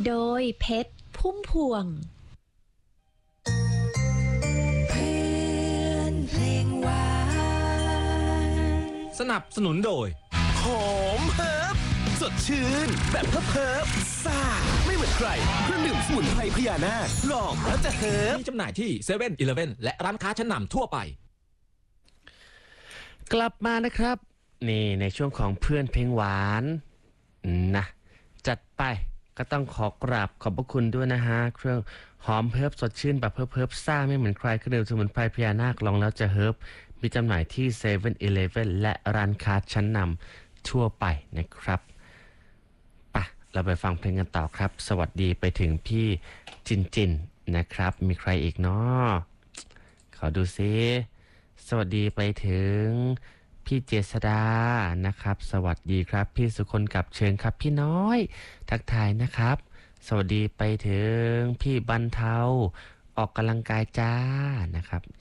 โดยเพชรพุ่มพวงเพื่อนเพลงหวานสนับสนุนโดยหอมเฮิร์บสดชื่นแบบเฮิร์บซ่าไม่เหมือนใครเครื่องดื่มสมุนไพรพญานาคลองแล้วจะเฮิร์บมีจำหน่ายที่เซเว่นอีเลฟเว่นและร้านค้าชั้นนำทั่วไปกลับมานะครับนี่ในช่วงของเพื่อนเพลงหวานนะจัดไปก็ต้องขอกราบขอบพระคุณด้วยนะฮะเครื่องหอมเฮิร์บสดชื่นแบบเฮิร์บซ่าไม่เหมือนใครเครื่องดื่มสมุนไพรพญานาคลองแล้วจะเฮิร์บมีจำหน่ายที่เซเว่นอีเลฟเว่นและร้านค้าชั้นนำทั่วไปนะครับปะเราไปฟังเพลงกันต่อครับสวัสดีไปถึงพี่จินนะครับมีใครอีกเนาะขอดูซิสวัสดีไปถึงพี่เจษดานะครับสวัสดีครับพี่สุคนกับเชิญครับพี่น้อยทักทายนะครับสวัสดีไปถึงพี่บรรเทาออกกำลังกายจ้านะครับ